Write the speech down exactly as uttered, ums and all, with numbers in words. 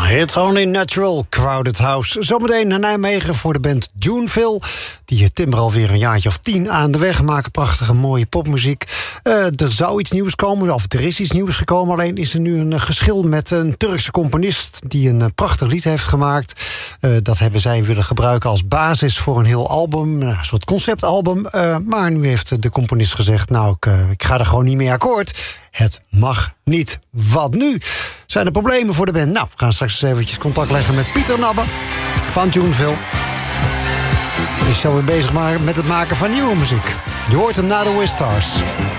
It's Only Natural, Crowded House. Zometeen naar Nijmegen voor de band Juneville. Die timmeren alweer een jaartje of tien aan de weg. Maken prachtige, mooie popmuziek. Uh, er zou iets nieuws komen, of er is iets nieuws gekomen. Alleen is er nu een geschil met een Turkse componist die een prachtig lied heeft gemaakt. Uh, dat hebben zij willen gebruiken als basis voor een heel album. Een soort conceptalbum. Uh, maar nu heeft de componist gezegd, nou, ik, uh, ik ga er gewoon niet mee akkoord. Het mag niet. Wat nu? Zijn er problemen voor de band? Nou, we gaan straks eens eventjes contact leggen met Pieter Nabbe van Juneville. Hij is zo weer bezig met het maken van nieuwe muziek. Je hoort hem na de Wistars.